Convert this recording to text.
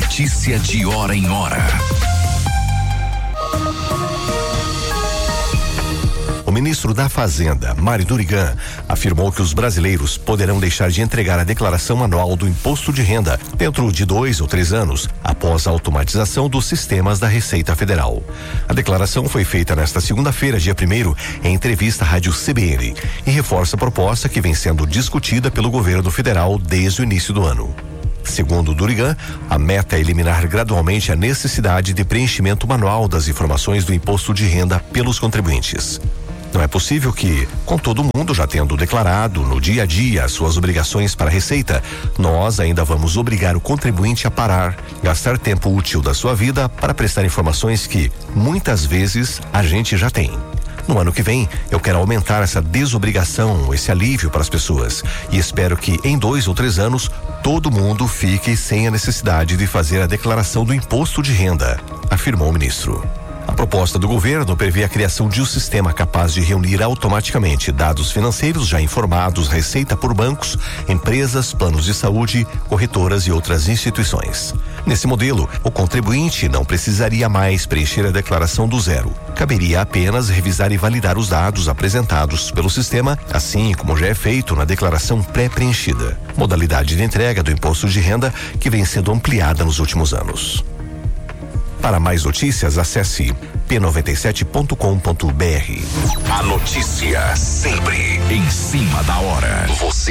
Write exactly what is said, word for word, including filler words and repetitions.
Notícia de hora em hora. O ministro da Fazenda, Mário Durigan, afirmou que os brasileiros poderão deixar de entregar a declaração anual do imposto de renda dentro de dois ou três anos, após a automatização dos sistemas da Receita Federal. A declaração foi feita nesta segunda-feira, dia primeiro, em entrevista à Rádio C B N, e reforça a proposta que vem sendo discutida pelo governo federal desde o início do ano. Segundo Durigan, a meta é eliminar gradualmente a necessidade de preenchimento manual das informações do imposto de renda pelos contribuintes. Não é possível que, com todo mundo já tendo declarado no dia a dia as suas obrigações para a Receita, nós ainda vamos obrigar o contribuinte a parar, gastar tempo útil da sua vida para prestar informações que, muitas vezes, a gente já tem. No ano que vem, eu quero aumentar essa desobrigação, esse alívio para as pessoas, e espero que em dois ou três anos todo mundo fique sem a necessidade de fazer a declaração do imposto de renda, afirmou o ministro. A proposta do governo prevê a criação de um sistema capaz de reunir automaticamente dados financeiros já informados à Receita por bancos, empresas, planos de saúde, corretoras e outras instituições. Nesse modelo, o contribuinte não precisaria mais preencher a declaração do zero. Caberia apenas revisar e validar os dados apresentados pelo sistema, assim como já é feito na declaração pré-preenchida. Modalidade de entrega do imposto de renda que vem sendo ampliada nos últimos anos. Para mais notícias, acesse p noventa e sete ponto com ponto b r. A notícia sempre em cima da hora. Você